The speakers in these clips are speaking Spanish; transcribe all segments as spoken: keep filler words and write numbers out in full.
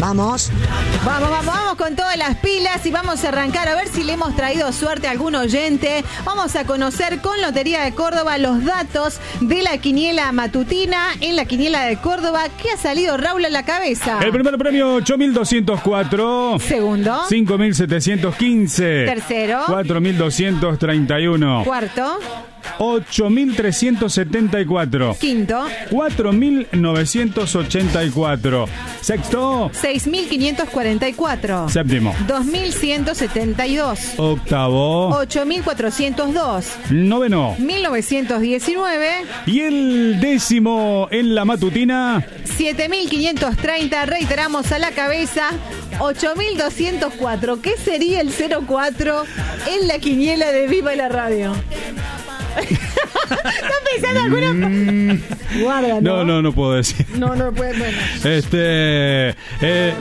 Vamos. Vamos, vamos, vamos con todas las pilas y vamos a arrancar a ver si le hemos traído suerte a algún oyente. Vamos a conocer con Lotería de Córdoba los datos de la quiniela matutina en la quiniela de Córdoba. ¿Qué ha salido, Raúl, a la cabeza? El primer premio, ocho mil doscientos cuatro. Segundo. cinco mil setecientos quince. Tercero. cuatro mil doscientos treinta y uno. Cuarto. ocho mil trescientos setenta y cuatro. Quinto. cuatro mil novecientos ochenta y cuatro. Sexto. seis mil quinientos cuarenta y cuatro. Séptimo. dos mil ciento setenta y dos. Octavo. ocho mil cuatrocientos dos. Noveno. mil novecientos diecinueve. Y el décimo en la matutina. siete mil quinientos treinta. Reiteramos a la cabeza. ocho mil doscientos cuatro. ¿Qué sería el cero cuatro en la quiniela de Viva la Radio? ¿Estás pensando alguna? Mm. Guarda, ¿no? No, no, no puedo decir. No, no puede. Bueno. Este. Eh,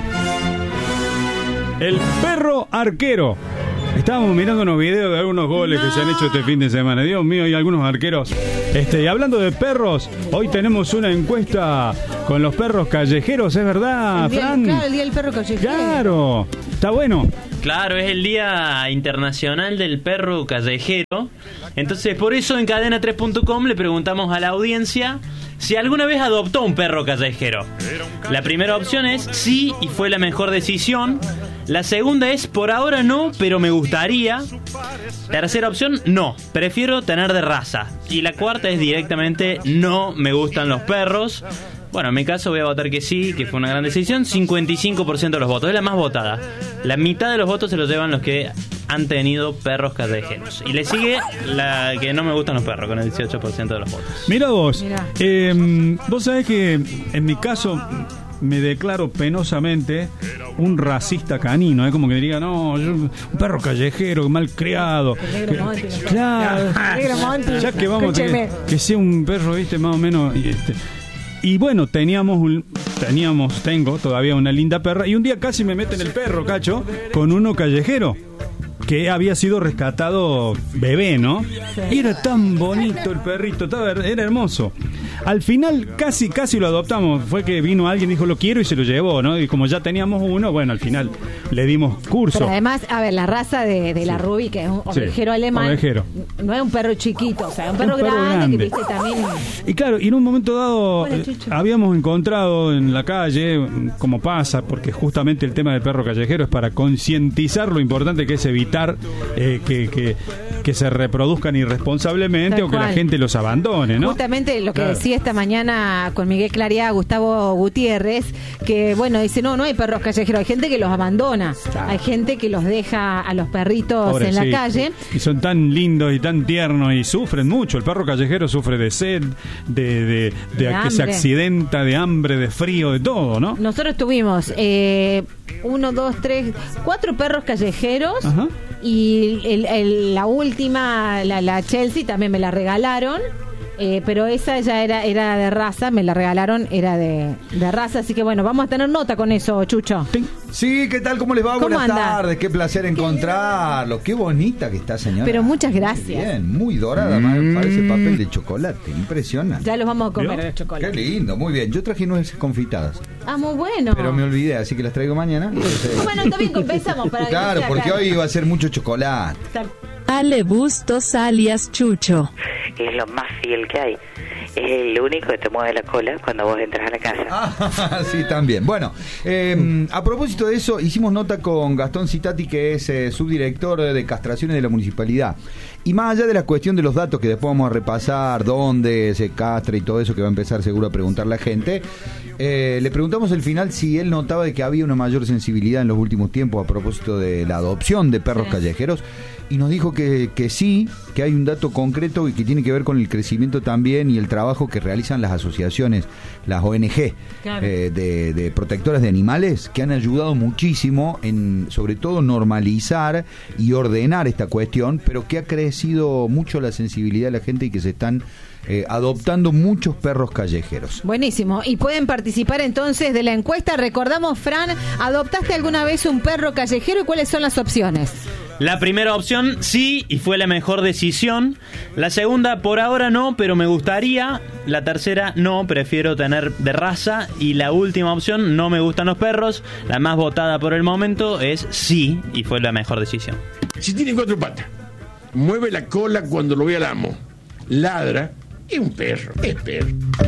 el perro arquero. Estábamos mirando unos videos de algunos goles no. que se han hecho este fin de semana. Dios mío, hay algunos arqueros. Este, y hablando de perros, hoy tenemos una encuesta con los perros callejeros, ¿es verdad, el día, Fran? Claro, el día del perro callejero. Claro, está bueno. Claro, es el Día Internacional del Perro Callejero. Entonces, por eso en cadena tres punto com le preguntamos a la audiencia si alguna vez adoptó un perro callejero. La primera opción es sí y fue la mejor decisión. La segunda es por ahora no, pero me gustaría. Tercera opción, no, prefiero tener de raza. Y la cuarta es directamente no me gustan los perros. Bueno, en mi caso voy a votar que sí, que fue una gran decisión. cincuenta y cinco por ciento de los votos, es la más votada. La mitad de los votos se los llevan los que han tenido perros callejeros. Y le sigue la que no me gustan los perros, con el dieciocho por ciento de los votos. Mira vos, Mirá. Eh, vos sabés que en mi caso me declaro penosamente un racista canino, ¿eh? Como que diría, no, yo, un perro callejero, mal criado. El negro Monti, no. Claro, El negro Monti. ya que vamos, Escúcheme. que, que sea un perro, viste, más o menos. Y, este, y bueno, teníamos un, teníamos, tengo todavía una linda perra, y un día casi me meten el perro, cacho, con uno callejero que había sido rescatado bebé, ¿no? Y era tan bonito el perrito, estaba, era hermoso. Al final casi casi lo adoptamos. Fue que vino alguien, dijo lo quiero y se lo llevó, ¿no? Y como ya teníamos uno, bueno, al final le dimos curso. Pero además, a ver, la raza de, de la Sí. Ruby, que es un ovejero Sí, alemán, ovejero. no es un perro chiquito, o sea, un perro, Un perro grande, grande. que viste también. Y claro, y en un momento dado Hola, eh, Chucho. habíamos encontrado en la calle, como pasa, porque justamente el tema del perro callejero es para concientizar lo importante que es evitar eh, que, que, que se reproduzcan irresponsablemente Tal o que cual. la gente los abandone, ¿no? Justamente lo que Claro. decía esta mañana con Miguel Clariá, Gustavo Gutiérrez, que bueno, dice, no, no hay perros callejeros, hay gente que los abandona, Claro. hay gente que los deja a los perritos en la Pobrecito. calle. Y son tan lindos y tan tiernos y sufren mucho. El perro callejero sufre de sed, de, de, de, De que se hambre. accidenta, de hambre, de frío, de todo, ¿no? Nosotros tuvimos eh, uno, dos, tres, cuatro perros callejeros. Ajá. Y el, el- la última, la, la Chelsea, también me la regalaron. Eh, pero esa ya era era de raza, me la regalaron, era de, de raza. Así que bueno, vamos a tener nota con eso, Chucho. Sí, ¿qué tal? ¿Cómo les va? ¿Cómo Buenas anda? tardes, qué placer encontrarlo. Qué bonita que está, señora. Pero muchas Muy gracias. bien, muy dorada, más parece papel de chocolate, impresionante. Ya los vamos a comer ¿Vio? el Qué chocolate. lindo, muy bien. Yo traje nueces confitadas, Ah, muy bueno. pero me olvidé, así que las traigo mañana. Entonces- Bueno, también compensamos para que Claro, sea porque acá. hoy iba a ser mucho chocolate. Ale Bustos alias Chucho. Es lo más fiel que hay. Es el único que te mueve la cola cuando vos entras a la casa. Ah, sí, también. Bueno, eh, a propósito de eso, hicimos nota con Gastón Citati, que es eh, subdirector de castraciones de la municipalidad. Y más allá de la cuestión de los datos, que después vamos a repasar, dónde se castra y todo eso, que va a empezar seguro a preguntar la gente, eh, le preguntamos al final si él notaba de que había una mayor sensibilidad en los últimos tiempos a propósito de la adopción de perros Sí. callejeros. Y nos dijo que, que sí, que hay un dato concreto y que tiene que ver con el crecimiento también y el trabajo que realizan las asociaciones, las O N G, Claro. eh, de, de protectoras de animales, que han ayudado muchísimo en, sobre todo, normalizar y ordenar esta cuestión, pero que ha crecido mucho la sensibilidad de la gente y que se están eh, adoptando muchos perros callejeros. Buenísimo. Y pueden participar entonces de la encuesta. Recordamos, Fran, ¿adoptaste alguna vez un perro callejero y cuáles son las opciones? La primera opción, sí, y fue la mejor decisión. La segunda, por ahora no, pero me gustaría. La tercera, no, prefiero tener de raza. Y la última opción, no me gustan los perros. La más votada por el momento es sí, y fue la mejor decisión. Si tiene cuatro patas, mueve la cola cuando lo ve al amo, ladra, es un perro, es perro.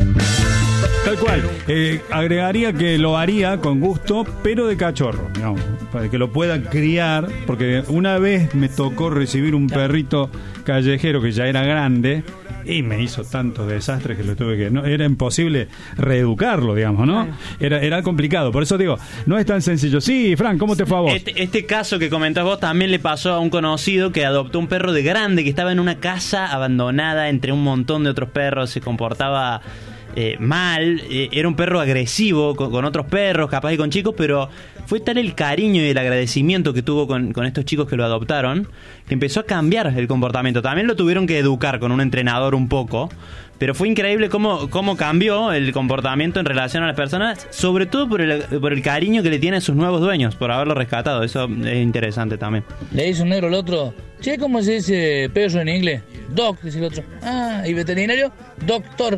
Tal cual. Eh, agregaría que lo haría con gusto, pero de cachorro, digamos, para que lo pueda criar, porque una vez me tocó recibir un perrito callejero que ya era grande y me hizo tantos desastres que lo tuve que... no era imposible reeducarlo, digamos, ¿no? Era, era complicado. Por eso digo, no es tan sencillo. Sí, Fran, ¿cómo te fue a vos? Este, este caso que comentás vos también le pasó a un conocido que adoptó un perro de grande que estaba en una casa abandonada entre un montón de otros perros, se comportaba... Eh, mal, eh, era un perro agresivo con, con otros perros, capaz y con chicos, pero fue tal el cariño y el agradecimiento que tuvo con, con estos chicos que lo adoptaron, que empezó a cambiar el comportamiento. También lo tuvieron que educar con un entrenador un poco, pero fue increíble cómo, cómo cambió el comportamiento en relación a las personas, sobre todo por el, por el cariño que le tienen sus nuevos dueños, por haberlo rescatado. Eso es interesante también. Le dice un negro al otro, che, ¿cómo se dice perro en inglés? Doc, dice el otro. Ah, ¿y veterinario? Doctor.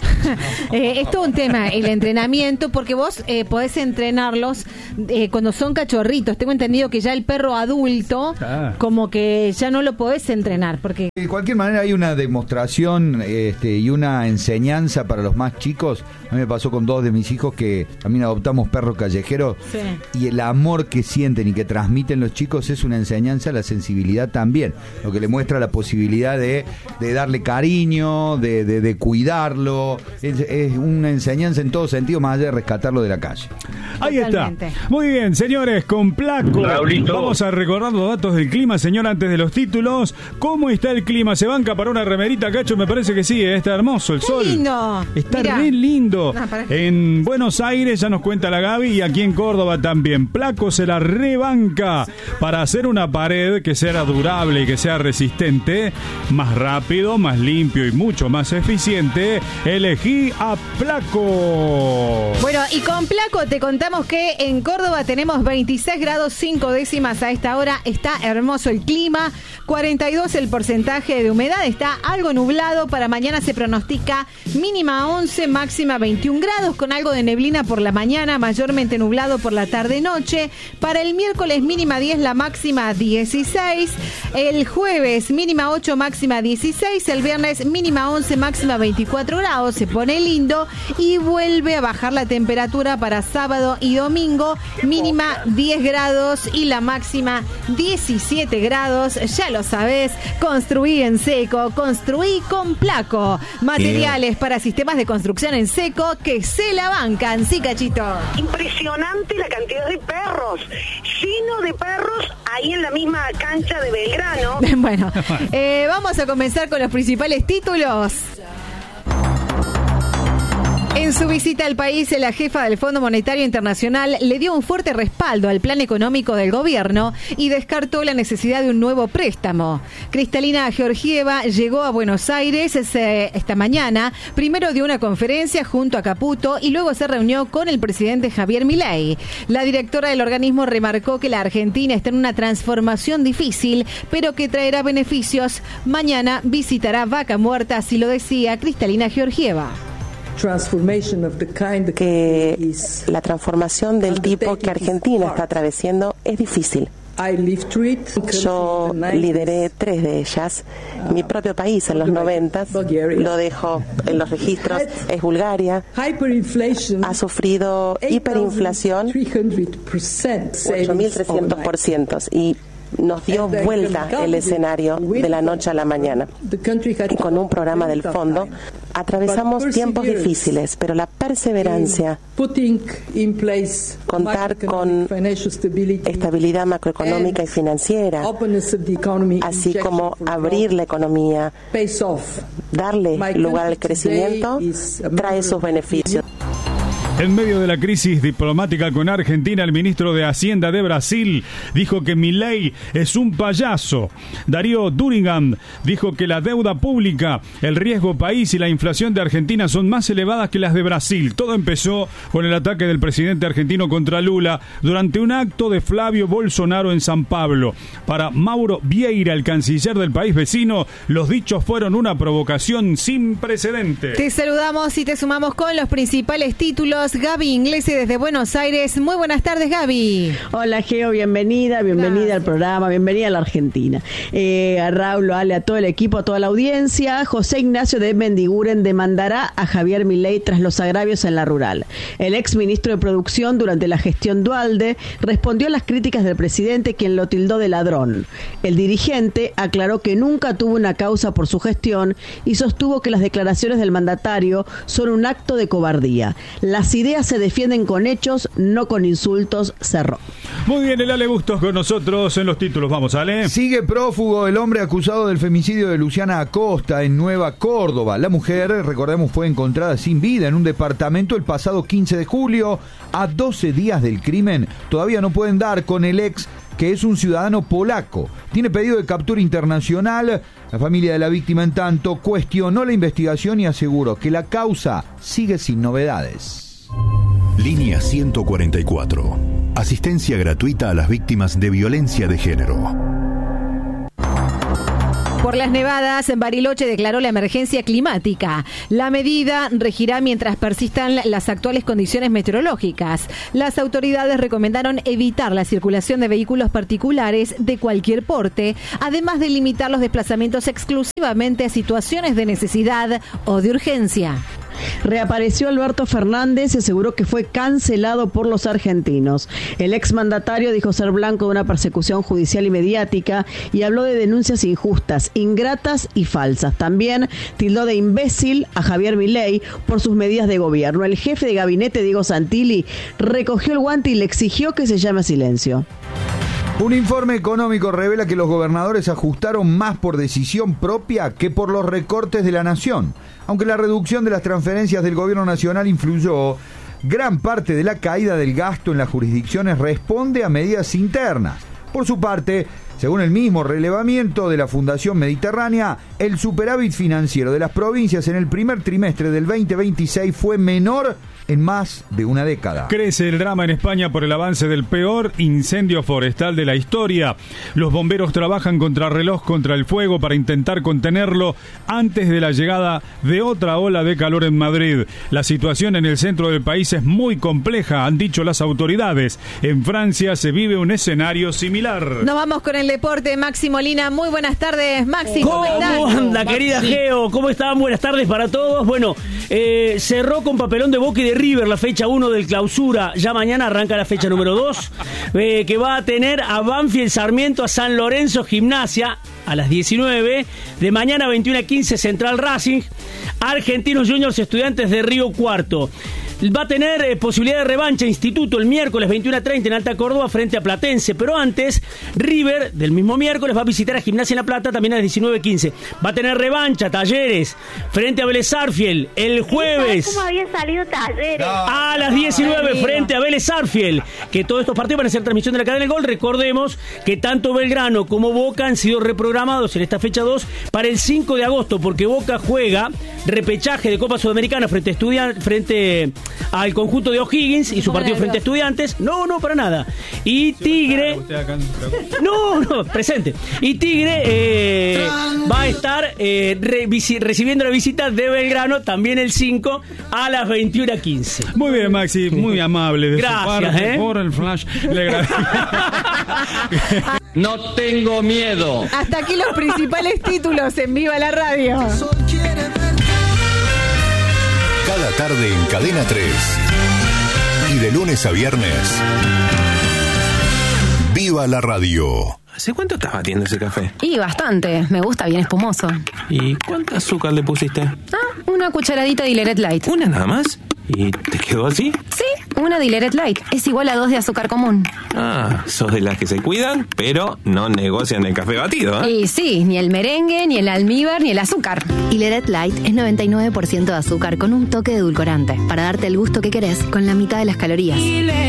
eh, es todo un tema, el entrenamiento, porque vos eh, podés entrenarlos eh, cuando son cachorritos. Tengo entendido que ya el perro adulto, ah. como que ya no lo podés entrenar, porque... De cualquier manera hay una demostración este, y una enseñanza para los más chicos. A mí me pasó con dos de mis hijos que también adoptamos perros callejeros, sí. Y el amor que sienten y que transmiten los chicos es una enseñanza a la sensibilidad también, lo que le muestra la posibilidad de, de darle cariño, de, de, de cuidarlo. Es, es una enseñanza en todo sentido, más allá de rescatarlo de la calle. Ahí Totalmente. Está. Muy bien, señores, con Placo Raulito. Vamos a recordar los datos del clima, señor, antes de los títulos. ¿Cómo está el clima? ¿Se banca para una remerita, Cacho? Me parece que sí, ¿eh? Está hermoso el Qué sol. Lindo. Está Mirá. re lindo. No, en Buenos Aires, ya nos cuenta la Gaby, y aquí en Córdoba también. Placo se la rebanca para hacer una pared que sea durable y que sea resistente, más rápido, más limpio y mucho más eficiente. Elegí a Placo. Bueno, y con Placo te contamos que en Córdoba tenemos veintiséis grados cinco décimas a esta hora. Está hermoso el clima, cuarenta y dos el porcentaje de humedad, está algo nublado. Para mañana se pronostica mínima once, máxima veintiún grados, con algo de neblina por la mañana, mayormente nublado por la tarde-noche. Para el miércoles mínima diez, la máxima dieciséis. El jueves mínima ocho, máxima dieciséis. El viernes mínima once, máxima veinticuatro grados. Se pone lindo y vuelve a bajar la temperatura para sábado y domingo. Mínima diez grados y la máxima diecisiete grados. Ya lo sabes, construí en seco, construí con Placo. Materiales yeah. para sistemas de construcción en seco que se la bancan. Sí, Cachito. Impresionante la cantidad de perros, lleno de perros ahí en la misma cancha de Belgrano. Bueno, eh, vamos a comenzar con los principales títulos. En su visita al país, la jefa del Fondo Monetario Internacional le dio un fuerte respaldo al plan económico del gobierno y descartó la necesidad de un nuevo préstamo. Kristalina Georgieva llegó a Buenos Aires esta mañana, primero dio una conferencia junto a Caputo y luego se reunió con el presidente Javier Milei. La directora del organismo remarcó que la Argentina está en una transformación difícil, pero que traerá beneficios. Mañana visitará Vaca Muerta, así lo decía Kristalina Georgieva. Que la transformación del tipo que Argentina está atravesando es difícil. Yo lideré tres de ellas. Mi propio país en los noventas, lo dejo en los registros, es Bulgaria. Ha sufrido hiperinflación ocho mil trescientos por ciento y nos dio vuelta el escenario de la noche a la mañana. Y con un programa del fondo atravesamos tiempos difíciles, pero la perseverancia, contar con estabilidad macroeconómica y financiera, así como abrir la economía, darle lugar al crecimiento, trae sus beneficios. En medio de la crisis diplomática con Argentina, el ministro de Hacienda de Brasil dijo que Milei es un payaso. Darío Durigan dijo que la deuda pública, el riesgo país y la inflación de Argentina son más elevadas que las de Brasil. Todo empezó con el ataque del presidente argentino contra Lula durante un acto de Flavio Bolsonaro en San Pablo. Para Mauro Vieira, el canciller del país vecino, los dichos fueron una provocación sin precedentes. Te saludamos y te sumamos con los principales títulos. Gaby Inglesi desde Buenos Aires. Muy buenas tardes, Gaby. Hola, Geo, bienvenida, bienvenida Gracias. al programa, bienvenida a la Argentina. Eh, a Raúl, Ale, a todo el equipo, a toda la audiencia. José Ignacio de Mendiguren demandará a Javier Milei tras los agravios en la rural. El ex ministro de Producción durante la gestión Duhalde respondió a las críticas del presidente, quien lo tildó de ladrón. El dirigente aclaró que nunca tuvo una causa por su gestión y sostuvo que las declaraciones del mandatario son un acto de cobardía. Las ideas se defienden con hechos, no con insultos, cerró. Muy bien, el Ale Bustos con nosotros en los títulos. Vamos, Ale. Sigue prófugo el hombre acusado del femicidio de Luciana Acosta en Nueva Córdoba. La mujer, recordemos, fue encontrada sin vida en un departamento el pasado quince de julio. A doce días del crimen, todavía no pueden dar con el ex, que es un ciudadano polaco. Tiene pedido de captura internacional. La familia de la víctima, en tanto, cuestionó la investigación y aseguró que la causa sigue sin novedades. Línea ciento cuarenta y cuatro. Asistencia gratuita a las víctimas de violencia de género. Por las nevadas, Bariloche declaró la emergencia climática. La medida regirá mientras persistan las actuales condiciones meteorológicas. Las autoridades recomendaron evitar la circulación de vehículos particulares de cualquier porte, además de limitar los desplazamientos exclusivamente a situaciones de necesidad o de urgencia. Reapareció Alberto Fernández y aseguró que fue cancelado por los argentinos. El exmandatario dijo ser blanco de una persecución judicial y mediática y habló de denuncias injustas, ingratas y falsas. También tildó de imbécil a Javier Milei por sus medidas de gobierno. El jefe de gabinete, Diego Santilli, recogió el guante y le exigió que se llame a silencio. Un informe económico revela que los gobernadores ajustaron más por decisión propia que por los recortes de la nación. Aunque la reducción de las transferencias del gobierno nacional influyó, gran parte de la caída del gasto en las jurisdicciones responde a medidas internas. Por su parte, según el mismo relevamiento de la Fundación Mediterránea, el superávit financiero de las provincias en el primer trimestre del veinte veintiséis fue menor en más de una década. Crece el drama en España por el avance del peor incendio forestal de la historia. Los bomberos trabajan contra reloj contra el fuego para intentar contenerlo antes de la llegada de otra ola de calor en Madrid. La situación en el centro del país es muy compleja, han dicho las autoridades. En Francia se vive un escenario similar. Nos vamos con el deporte. Maxi Molina, muy buenas tardes, Maxi. ¿Cómo, ¿Cómo anda, querida Geo? ¿Cómo están? Buenas tardes para todos. Bueno, eh, cerró con papelón de Boca y de River la fecha uno del clausura. Ya mañana arranca la fecha número dos, eh, que va a tener a Banfield Sarmiento, a San Lorenzo Gimnasia a las diecinueve. De mañana veintiuno a quince Central Racing, Argentinos Juniors Estudiantes de Río Cuarto. Va a tener eh, posibilidad de revancha Instituto el miércoles veintiuno a treinta en Alta Córdoba frente a Platense, pero antes River del mismo miércoles va a visitar a Gimnasia en La Plata también a las diecinueve quince. Va a tener revancha Talleres frente a Vélez Sarsfield el jueves. ¿Cómo había salido Talleres? A las diecinueve frente a Vélez Sarsfield, que todos estos partidos van a ser transmisión de la cadena del Gol. Recordemos que tanto Belgrano como Boca han sido reprogramados en esta fecha dos para el cinco de agosto, porque Boca juega repechaje de Copa Sudamericana frente a Estudiantes, frente al conjunto de O'Higgins y su partido frente a Estudiantes. No, no, para nada. Y Tigre... No, no, presente. Y Tigre eh, va a estar eh, re, visi, recibiendo la visita de Belgrano también el cinco a las veintiuno a quince. Muy bien, Maxi, muy amable de Gracias, su parte, ¿eh? por el flash. Le No tengo miedo. Hasta aquí los principales títulos en Viva la Radio. Cada tarde en Cadena tres. Y de lunes a viernes, Viva la Radio. ¿Hace cuánto estás batiendo ese café? Y bastante, me gusta bien espumoso. ¿Y cuánto azúcar le pusiste? Ah, una cucharadita de Hileret Light. ¿Una nada más? ¿Y te quedó así? Sí, una de Hileret Light. Es igual a dos de azúcar común. Ah, sos de las que se cuidan, pero no negocian el café batido, ¿eh? Y sí, ni el merengue, ni el almíbar, ni el azúcar. Hileret Light es noventa y nueve por ciento de azúcar con un toque de edulcorante, para darte el gusto que querés con la mitad de las calorías.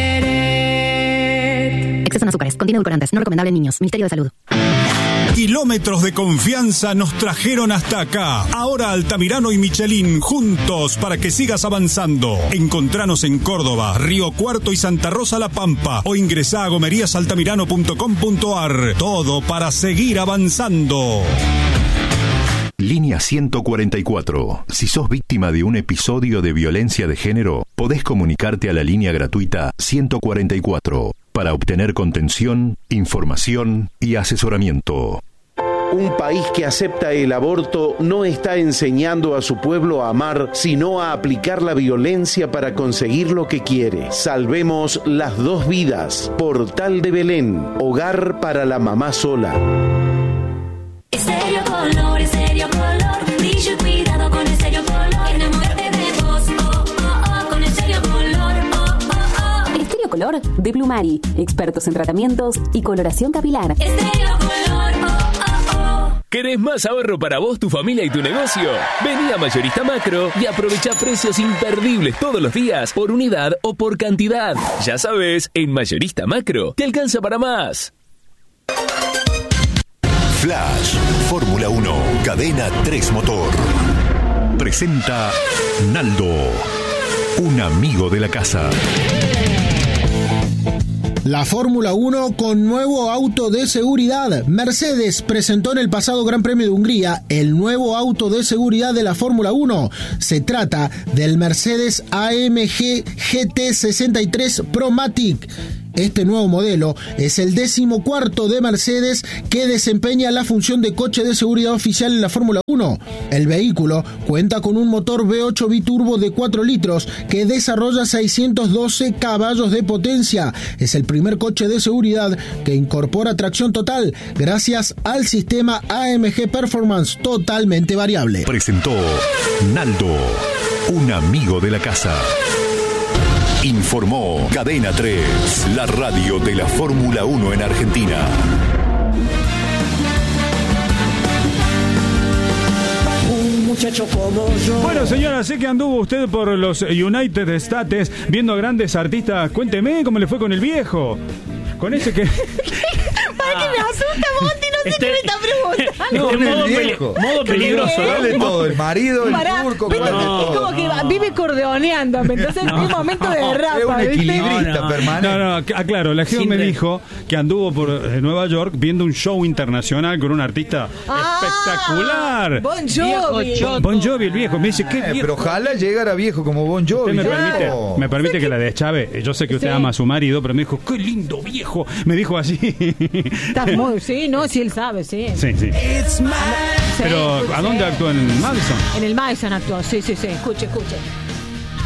Exceso en azúcares, contiene edulcorantes, no recomendable en niños. Ministerio de Salud. Kilómetros de confianza nos trajeron hasta acá. Ahora Altamirano y Michelin juntos para que sigas avanzando. Encontranos en Córdoba, Río Cuarto y Santa Rosa La Pampa o ingresá a gomerías altamirano punto com punto ar. Todo para seguir avanzando. Línea ciento cuarenta y cuatro. Si sos víctima de un episodio de violencia de género, podés comunicarte a la línea gratuita ciento cuarenta y cuatro para obtener contención, información y asesoramiento. Un país que acepta el aborto no está enseñando a su pueblo a amar, sino a aplicar la violencia para conseguir lo que quiere. Salvemos las dos vidas. Portal de Belén, hogar para la mamá sola. Estéreo Color, Estéreo Color, dicho cuidado con Estéreo Color, enamórate de vos, oh, oh, oh, con Estéreo Color, oh, oh, oh. Estéreo Color de Blumari, expertos en tratamientos y coloración capilar. Estéreo Color, oh, oh, oh. ¿Querés más ahorro para vos, tu familia y tu negocio? Vení a Mayorista Macro y aprovecha precios imperdibles todos los días, por unidad o por cantidad. Ya sabes, en Mayorista Macro te alcanza para más. Flash, Fórmula uno, Cadena tres Motor. Presenta Naldo, un amigo de la casa. La Fórmula uno con nuevo auto de seguridad. Mercedes presentó en el pasado Gran Premio de Hungría el nuevo auto de seguridad de la Fórmula uno. Se trata del Mercedes A M G G T sesenta y tres ProMatic. Este nuevo modelo es el decimocuarto de Mercedes que desempeña la función de coche de seguridad oficial en la Fórmula uno. El vehículo cuenta con un motor V ocho biturbo de cuatro litros que desarrolla seiscientos doce caballos de potencia. Es el primer coche de seguridad que incorpora tracción total gracias al sistema A M G Performance totalmente variable. Presentó Naldo, un amigo de la casa. Informó Cadena tres, la radio de la Fórmula uno en Argentina. Un muchacho como yo. Bueno, señora, sé que anduvo usted por los United States viendo a grandes artistas. Cuénteme cómo le fue con el viejo. Con ese que... Para que me asusta, Monty, no sé Este- qué me está preguntando. Este modo viejo. peli- modo peligroso, ¿no? Vale todo, el marido, el Pará, turco. viste, vale es todo. como que va- vive cordoneando, entonces es un momento de derrapa, Es un ¿viste? equilibrista permanente. No, no, aclaro, la Geo Sin me re- dijo que anduvo por eh, Nueva York viendo un show internacional con un artista espectacular. Bon Jovi. Bon Jovi, el viejo. Me dice, ¿qué Eh, viejo? pero ojalá llegara viejo como Bon Jovi. ¿Usted me Claro. permite, me permite que la deschave? Yo sé que usted Sí. ama a su marido, pero me dijo, qué lindo viejo. Me dijo así. Estás muy, sí, no, sí, él sabe, sí. Sí, sí. Pero, ¿a dónde actuó? ¿En Madison? En el Madison actuó, sí, sí, sí, escuche, escuche.